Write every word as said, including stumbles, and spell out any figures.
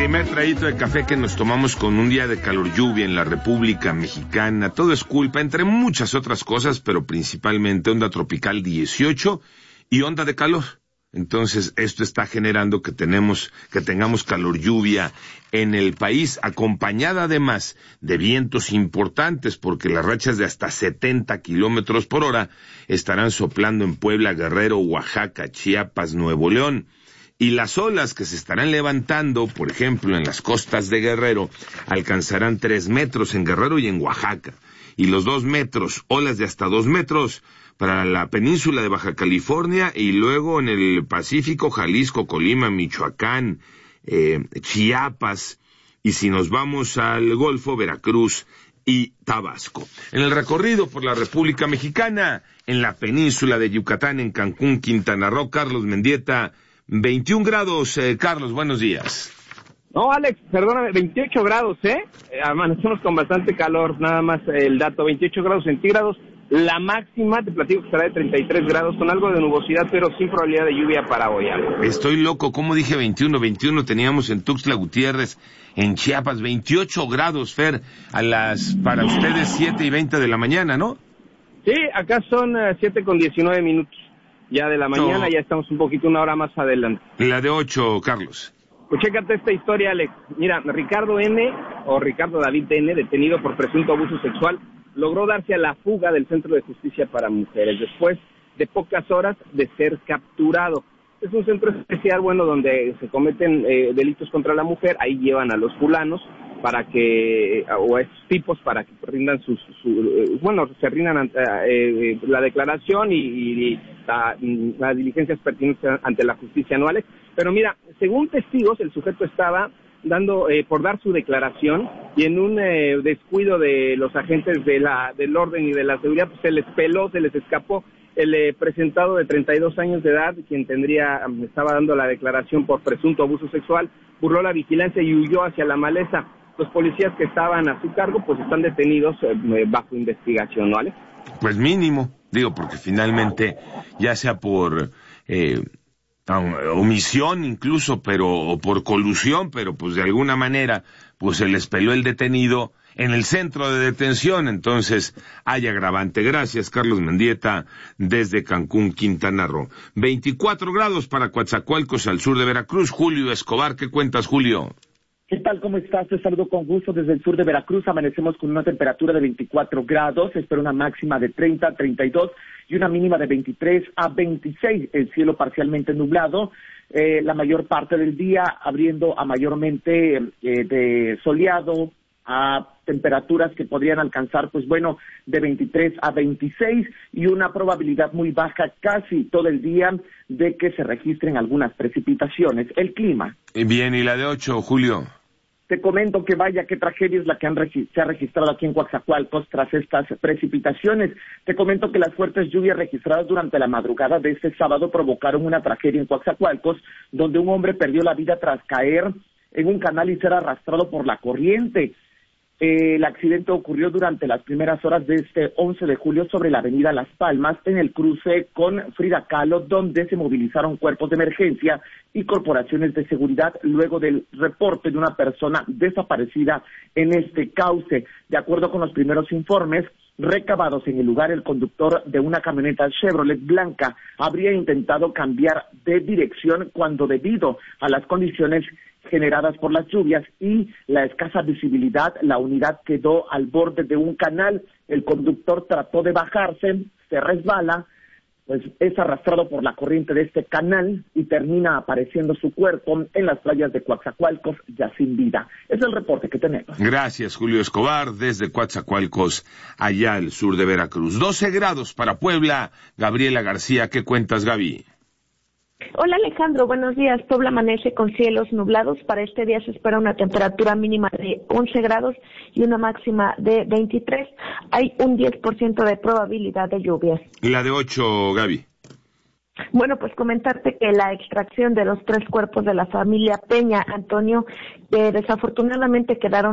primer traguito de café que nos tomamos con un día de calor lluvia en la República Mexicana. Todo es culpa, entre muchas otras cosas, pero principalmente onda tropical dieciocho y onda de calor. Entonces, esto está generando que tenemos, que tengamos calor lluvia en el país, acompañada además de vientos importantes, porque las rachas de hasta setenta kilómetros por hora estarán soplando en Puebla, Guerrero, Oaxaca, Chiapas, Nuevo León. Y las olas que se estarán levantando, por ejemplo, en las costas de Guerrero, alcanzarán tres metros en Guerrero y en Oaxaca. Y los dos metros, olas de hasta dos metros, para la península de Baja California y luego en el Pacífico, Jalisco, Colima, Michoacán, eh, Chiapas, y si nos vamos al Golfo, Veracruz y Tabasco. En el recorrido por la República Mexicana, en la península de Yucatán, en Cancún, Quintana Roo, Carlos Mendieta, veintiún grados, eh, Carlos, buenos días. No, Alex, perdóname, veintiocho grados, ¿eh? Amanecemos con bastante calor, nada más el dato, veintiocho grados centígrados. La máxima, te platico que será de treinta y tres grados, con algo de nubosidad, pero sin probabilidad de lluvia para hoy, Alex. Estoy loco, ¿cómo dije veintiuno? veintiuno teníamos en Tuxtla Gutiérrez, en Chiapas, veintiocho grados, Fer, a las, para ustedes, siete y veinte de la mañana, ¿no? Sí, acá son uh, siete con diecinueve minutos ya de la mañana, no. Ya estamos un poquito una hora más adelante. La de ocho, Carlos. Pues chécate esta historia, Alex. Mira, Ricardo N., o Ricardo David N., detenido por presunto abuso sexual, logró darse a la fuga del Centro de Justicia para Mujeres, después de pocas horas de ser capturado. Es un centro especial, bueno, donde se cometen eh, delitos contra la mujer, ahí llevan a los fulanos para que, o a estos tipos para que rindan sus, su, su, bueno, se rindan eh, la declaración y, y la, las diligencias pertinentes ante la justicia anuales. Pero mira, según testigos, el sujeto estaba dando eh, por dar su declaración y en un eh, descuido de los agentes de la del orden y de la seguridad, pues se les peló, se les escapó el eh, presentado de treinta y dos años de edad, quien tendría, estaba dando la declaración por presunto abuso sexual, burló la vigilancia y huyó hacia la maleza. Los policías que estaban a su cargo, pues están detenidos eh, bajo investigación, ¿no, Alex? Pues mínimo, digo, porque finalmente, ya sea por eh, omisión incluso, pero o por colusión, pero pues de alguna manera, pues se les peló el detenido en el centro de detención, entonces hay agravante. Gracias, Carlos Mendieta, desde Cancún, Quintana Roo. veinticuatro grados para Coatzacoalcos, al sur de Veracruz. Julio Escobar, ¿qué cuentas, Julio? ¿Qué tal? ¿Cómo estás? Te saludo con gusto desde el sur de Veracruz. Amanecemos con una temperatura de veinticuatro grados, se espera una máxima de treinta a treinta y dos y una mínima de veintitrés a veintiséis. El cielo parcialmente nublado, eh, la mayor parte del día abriendo a mayormente eh, de soleado, a temperaturas que podrían alcanzar, pues bueno, de veintitrés a veintiséis y una probabilidad muy baja casi todo el día de que se registren algunas precipitaciones. El clima. Bien, ¿y la de ocho, Julio? Te comento que vaya, qué tragedia es la que han regi- se ha registrado aquí en Coatzacoalcos tras estas precipitaciones. Te comento que las fuertes lluvias registradas durante la madrugada de este sábado provocaron una tragedia en Coatzacoalcos, donde un hombre perdió la vida tras caer en un canal y ser arrastrado por la corriente. Eh, el accidente ocurrió durante las primeras horas de este once de julio sobre la avenida Las Palmas, en el cruce con Frida Kahlo, donde se movilizaron cuerpos de emergencia y corporaciones de seguridad luego del reporte de una persona desaparecida en este cauce. De acuerdo con los primeros informes recabados en el lugar, el conductor de una camioneta Chevrolet blanca habría intentado cambiar de dirección cuando, debido a las condiciones generadas por las lluvias y la escasa visibilidad, la unidad quedó al borde de un canal. El conductor trató de bajarse, se resbala, pues es arrastrado por la corriente de este canal y termina apareciendo su cuerpo en las playas de Coatzacoalcos ya sin vida. Es el reporte que tenemos. Gracias, Julio Escobar, desde Coatzacoalcos, allá al sur de Veracruz. doce grados para Puebla. Gabriela García, ¿qué cuentas, Gaby? Hola Alejandro, buenos días. Puebla amanece con cielos nublados. Para este día se espera una temperatura mínima de once grados y una máxima de veintitrés. Hay un diez por ciento de probabilidad de lluvias. La de ocho, Gaby. Bueno, pues comentarte que la extracción de los tres cuerpos de la familia Peña Antonio, eh, desafortunadamente quedaron